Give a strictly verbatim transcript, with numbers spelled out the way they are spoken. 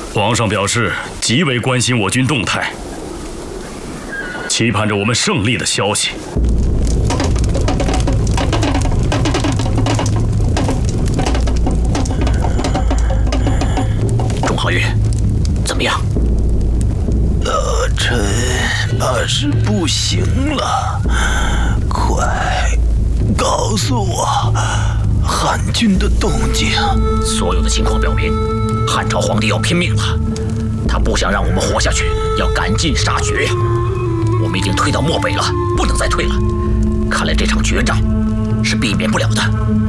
皇上表示极为关心我军动态，期盼着我们胜利的消息。 钟皓月，怎么样？ 老臣怕是不行了，快告诉我汉军的动静。 所有的情况表明，汉朝皇帝要拼命了，他不想让我们活下去，要赶尽杀绝呀！我们已经退到漠北了，不能再退了。看来这场决战是避免不了的。